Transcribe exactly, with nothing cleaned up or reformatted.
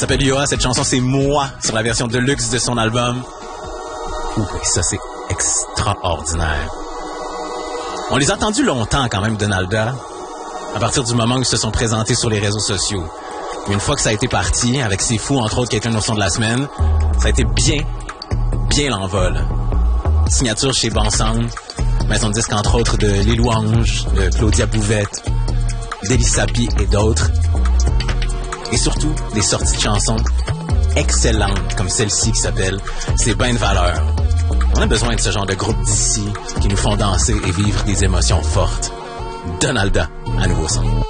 s'appelle Yoa. Cette chanson, c'est moi sur la version deluxe de son album. Ouh, et ça, c'est extraordinaire. On les a entendus longtemps quand même, Donalda, à partir du moment où ils se sont présentés sur les réseaux sociaux. Mais une fois que ça a été parti, avec C'est Fou, entre autres, qui a été une notion de la semaine, ça a été bien, bien l'envol. Signature chez Bon Sound, maison de disque entre autres de Les Louanges, de Claudia Bouvette, d'Élie Sapi et d'autres. Et surtout, des sorties de chansons excellentes, comme celle-ci qui s'appelle « C'est ben de valeur ». On a besoin de ce genre de groupe d'ici qui nous font danser et vivre des émotions fortes. Donalda, à Nouveau Son.